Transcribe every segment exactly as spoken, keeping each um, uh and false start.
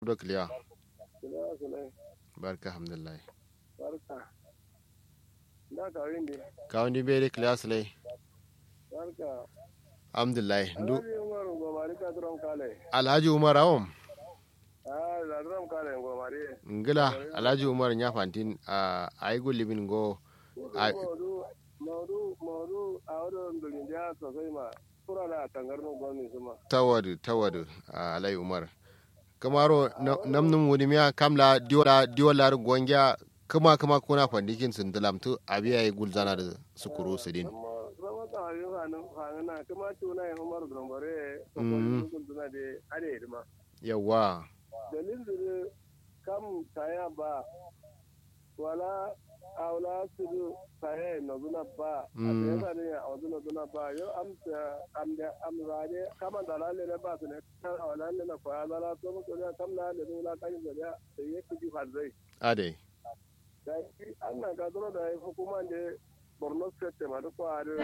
Dok liya. Kila sule. Barka alhamdulillah. Barka. Da ka windi. Ka wani bere kliya sule. Barka. Alhamdulillah. Ndu Alhaji Umar Gomari ka drum kale. Alhaji Umar awon. Ah, da drum kale Gomari. Ngila Alhaji Umar nya fantin a ai gulibin go a Modu modu modu a wadon dulin da sosai ma. Kura da tangarnu gwamnati suma. tawadu tawadu Alhaji Umar. Kamaro namnum wani miya kamla diola diola gongya kuma kuma kuna fandikin sun dalamtu abiya yi gulzana da sukuru su din. Zama ta hayo hannun hannuna kuma tuna yin Umar Gomari. Mm. Kuma tuna da ade ma. Yawa. Dalilin da kam kaya ba wala aula su kaya na zuna ba a yasa ne a zuna zuna ba yau amsa amda amrade kama da lalle na ba su ne kan wala ne na kwaya zala to mu da kam na da zuna kan da da ya kuji hazai Ade. da shi an na ga zura da hukuma da Borno State ma duk wa da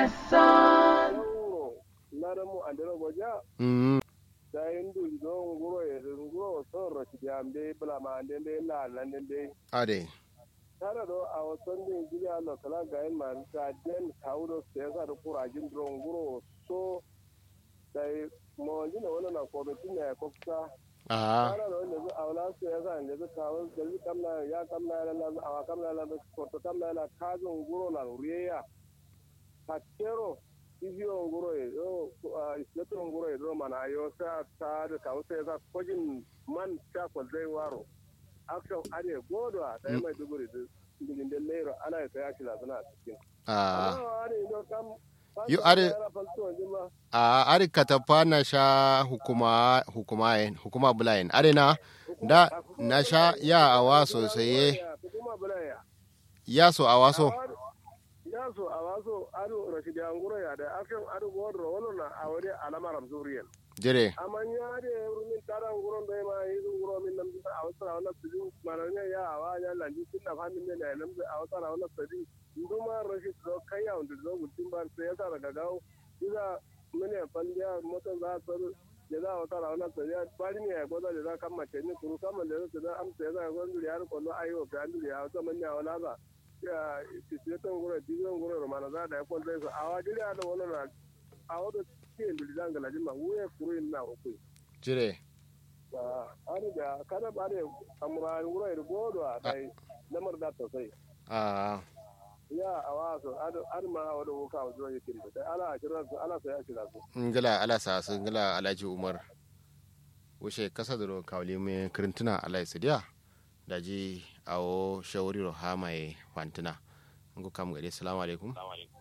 na da mu andara goja Mm. da hindu don guro ya nguro son rashi da ambe bula ma ande be la lan de Ade. tare da a wasan din gida na kala ga yin ma ta den kawo sai sa da kurajin don guro so dai mo jina wannan na komiti ne ko ta Ah. tare da wannan a wala sai sa ne da kawo da kamna ya kamna la la a kamna la ko to kamna la kazun guro na riya hakero iziyo nguro e yo isleto nguro e do mana yo sa ta da ka sai za kojin man ta ko zai waro action ade godo da mai duguri da digin da lero ana ta ya kila suna cikin Ah. are do kam Yo are a are katafa na sha hukuma hukumayen hukuma bulayen are na da na sha ya awa sosai hukuma bulaya ya so awa so yaso a waso ado rashidi anguro ya da akan ado godro wono na awade alamaram zuriyan jire amanya de rumin tara nguro be ma yidu nguro min nam da awsara wala tuju mananya ya awanya landi tinna famin ne ne nam da awsara wala tuju nduma rashid do kaya undu do gudin bar sai ya tara gagawo ida mene pandiya motan za ta da za awsara wala tuju bari ne ya goda da kan mace ne kuru kama da da am sai za gondu ya ko no ayo ga andu ya to manya wala ba ya isiyetan gura digan gura mana za da ya kwanta su a wajen da wani na a wadda cikin da zan galaji ma wuya kuru na uku jire an da kada ba da amura gura da godo a dai lamar da ta sai a ya a wasu an ma a wadda wuka a zuwa yakin da ala a kira su ala sai a kira su ngila ala sa su ngila Alhaji Umar wuce kasa da kawli mai kirintuna alai sidiya da ji awo shawari ro hamaye fantina ngo kam gade assalamu alaikum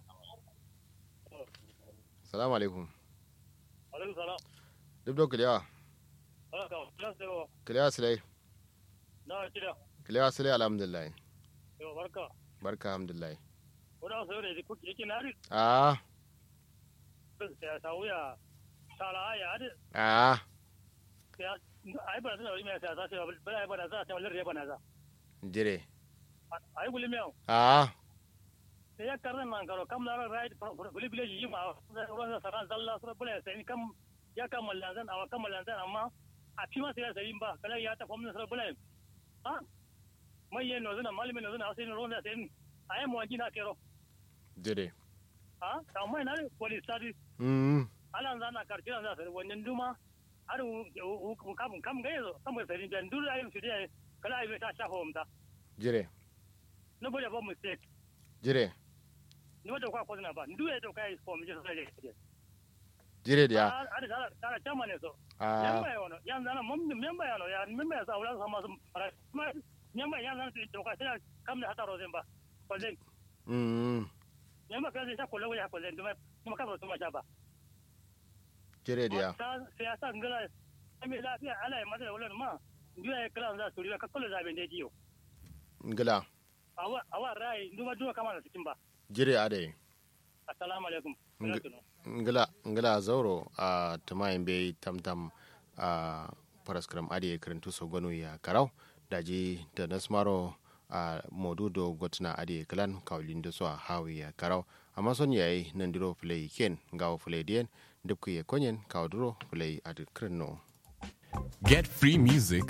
assalamu alaikum alaikum salam duk do kliya ala ka kila sewo kliya silai na kila kliya silai alhamdulillah yo barka barka alhamdulillah wala sewo ne ku yake nari ah sai sauya sala ya ade ah ya ai ba da mai sai sai ba ba da za ta wallahi ba na za jire ai gulmi yau ah sai ya karran nan karo kam la right guli bile yi ma ruwan saran zalla sura bule sai kam ya kammala zan awa kammala zan amma a fi ma sai sai ba kala ya ta famin sura bule ha mai yin no zana malimi no zana sai no ronda sai ai mu wajina kero jire ha ta mai na police study mm ala zana karkira za sai wannan duma har kam kam ga yazo kam ga sai dan dura ayin su dai kala ai ta shafa mata jire no bole ba mistake jire no da kwa kodina ba ndu ya to kai ko mi so sai jire dia ada ada ada chama ne so ah yamba yono yan zana mum memba yono ya memba ya sa ulan sama sum para memba yan zana to ka sai kam ne hata rozen ba ko len mm memba ka sai ko lawo ya ko len duma kuma ka so ma ba jire dia ta sai ta ngala mai lafiya ala ya mata ulan ma ndu ya kala za su riga ka kullu zaben da jiyo ngila awa awa rai duma duma kama na cikin ba jire ade assalamu alaikum ngila ngila zauro a tumayin bai tamtam a paraskram ade karantu so gano ya karau daji da nasmaro a modudo gotna ade klan kawlindo so hawi ya karau amma son yayi nan diro play ken gawo play dien dukku ye konyen kawduro play ade krno Get free music